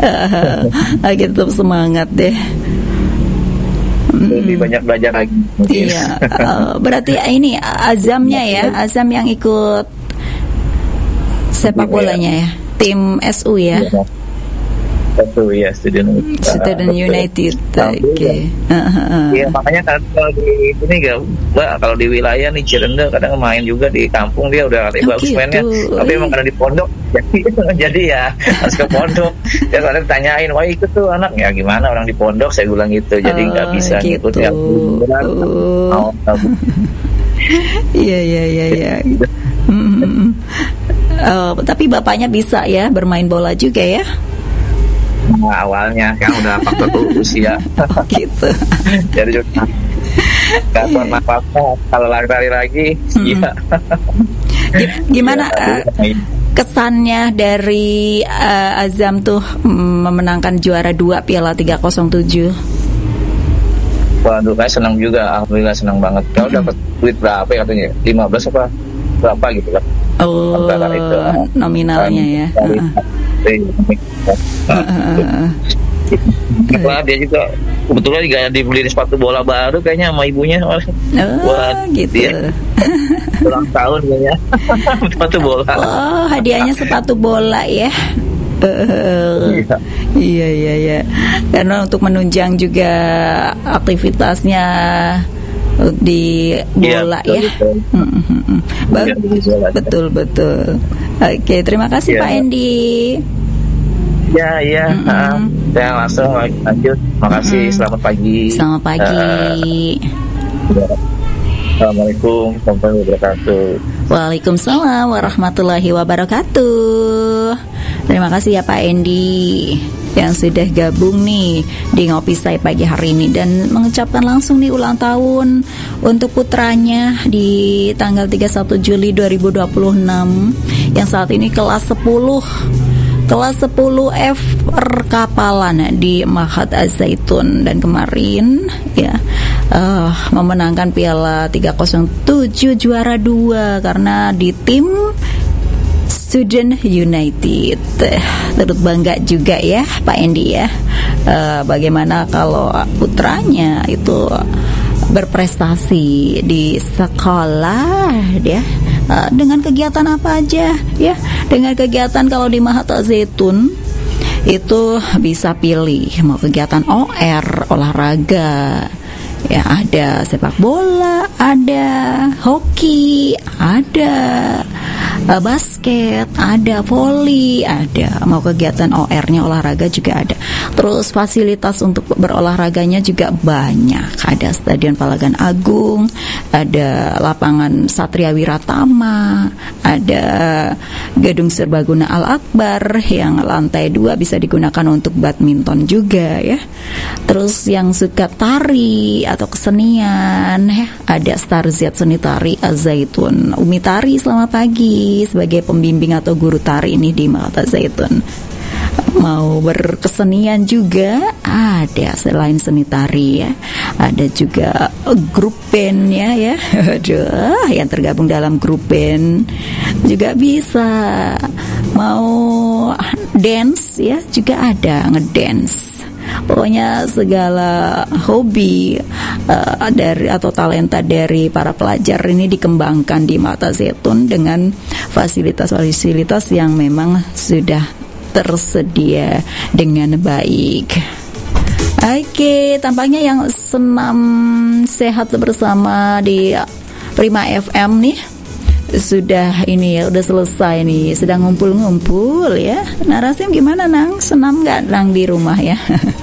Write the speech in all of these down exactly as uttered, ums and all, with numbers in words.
Oke, tetap semangat deh. Lebih banyak belajar lagi. Iya, uh, berarti ini Azamnya ya, Azam yang ikut sepak bolanya ya, tim S U ya. Betul ya, Student Student uh, United. Oke. Okay. Iya, makanya kan kalau di ini gak, Mbak, kalau di wilayah nih Cirende kadang main juga di kampung dia udah oh, bagus gitu. Mainnya. Tapi emang karena di pondok jadi jadi ya harus ke pondok. Ya kadang tanyain, "Wah, ikut tuh anak." Ya gimana orang di pondok, saya bilang gitu. Jadi nggak oh, bisa gitu. ikut yang berat. Oh. Iya iya iya iya. Uh, tapi bapaknya bisa ya bermain bola juga ya? Nah, awalnya kan udah faktor usia. Oh, gitu. Jadi juga nggak pernah apa-apa kalau lari-lari lagi. Iya. Gimana uh, kesannya dari uh, Azam tuh memenangkan juara dua Piala tiga nol tujuh? Waduh, kayak senang juga. Alhamdulillah senang banget. Kalau mm-hmm. dapat duit berapa ya katanya? lima belas apa berapa gitu kan? Oh, itu, nominalnya ya. Nah, dia juga kebetulan juga dibeliin sepatu bola baru kayaknya sama ibunya. Oh, buat gitu. Dia ulang tahun kayaknya. Sepatu bola. Oh, hadiahnya sepatu bola ya. Uh, iya iya iya. Karena untuk menunjang juga aktivitasnya di bola ya. ya. Betul. Mm-hmm. Ba- betul betul. Oke, terima kasih ya. Pak Endi. Ya ya. Mm-hmm. Saya langsung lanjut. Terima kasih. Mm-hmm. Selamat pagi. Selamat pagi. Uh, Assalamualaikum warahmatullahi wabarakatuh. Waalaikumsalam warahmatullahi wabarakatuh. Terima kasih ya Pak Endi yang sudah gabung nih di Ngopi Say pagi hari ini dan mengucapkan langsung nih ulang tahun untuk putranya di tanggal tiga puluh satu Juli dua ribu dua puluh enam yang saat ini kelas sepuluh kelas sepuluh F Perkapalan di Mahat Az-Zaitun dan kemarin ya uh, memenangkan Piala tiga nol tujuh juara dua karena di tim Student United. Turut bangga juga ya Pak Endi ya. Uh, bagaimana kalau putranya itu berprestasi di sekolah ya. Uh, dengan kegiatan apa aja ya? Dengan kegiatan kalau di Mahat Az-Zaitun itu bisa pilih mau kegiatan O R, olahraga. Ya, ada sepak bola, ada hoki, ada uh, basket, ada voli, ada mau kegiatan O R-nya olahraga juga ada. Terus fasilitas untuk berolahraganya juga banyak. Ada Stadion Palagan Agung, ada lapangan Satria Wiratama, ada Gedung Serbaguna Al-Akbar yang lantai dua bisa digunakan untuk badminton juga ya. Terus yang suka tari atau kesenian ya, ada Star Z Seni Tari Az-Zaitun. Umi Tari selamat pagi sebagai pembimbing atau guru tari ini di Mahat Az-Zaitun. Mau berkesenian juga ada selain seni tari ya, ada juga grup band ya ya. Aduh, yang tergabung dalam grup band juga bisa. Mau dance ya juga ada, ngedance. Pokoknya segala hobi uh, dari atau talenta dari para pelajar ini dikembangkan di Mahat Az-Zaitun dengan fasilitas-fasilitas yang memang sudah tersedia dengan baik. Oke, tampaknya yang senam sehat bersama di Prima F M nih sudah ini ya, udah selesai nih, sedang ngumpul-ngumpul ya. Nah, Rasim gimana Nang? Senam nggak Nang di rumah ya?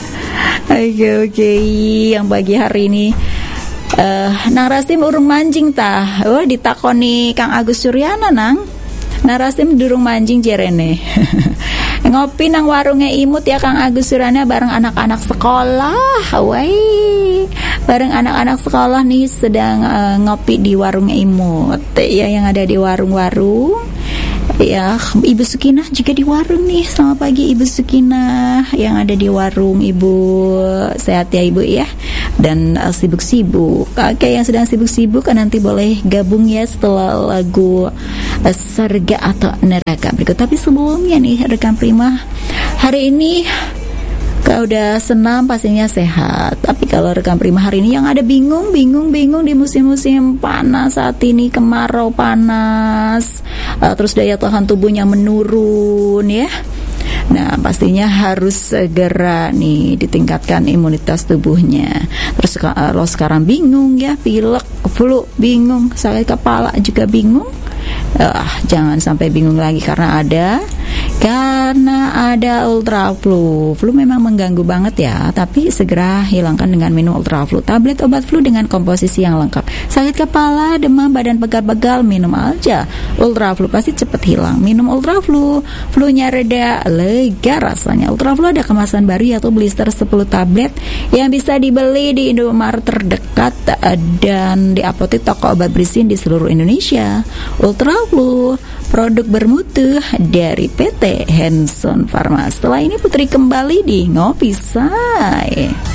Oke oke, yang pagi hari ini uh, Nang Rasim urung manjing tah? Oh, ditakoni Kang Agus Suryana Nang. Nang Rasim durung manjing jerene. Ngopi nang warungnya Imut ya Kang Agus Suryana bareng anak-anak sekolah. Woi, bareng anak-anak sekolah nih sedang uh, ngopi di warungnya Imut ya, yang ada di warung-warung. Ya, Ibu Sukinah juga di warung nih. Selamat pagi Ibu Sukinah yang ada di warung. Ibu sehat ya Ibu ya. Dan uh, sibuk-sibuk. Oke, yang sedang sibuk-sibuk nanti boleh gabung ya setelah lagu uh, Surga atau Neraka berikut. Tapi sebelumnya nih rekan Prima hari ini kalau udah senam pastinya sehat. Tapi kalau rekan Prima hari ini yang ada bingung, bingung, bingung di musim-musim panas saat ini, kemarau panas, uh, terus daya tahan tubuhnya menurun ya. Nah, pastinya harus segera nih ditingkatkan imunitas tubuhnya. Terus kalau sekarang bingung ya, pilek, flu, bingung, sakit kepala juga bingung. Uh, jangan sampai bingung lagi karena ada karena ada Ultra Flu. Flu memang mengganggu banget ya, tapi segera hilangkan dengan minum Ultra Flu, tablet obat flu dengan komposisi yang lengkap. Sakit kepala, demam, badan pegal-pegal, minum aja Ultra Flu, pasti cepet hilang. Minum Ultra Flu, flunya reda, lega rasanya. Ultra Flu ada kemasan baru yaitu blister sepuluh tablet yang bisa dibeli di Indomaret terdekat dan di apotek toko obat bersin di seluruh Indonesia. Ultra Flu, produk bermutu dari P T Hanson Pharma. Setelah ini Putri kembali di Ngopi Say.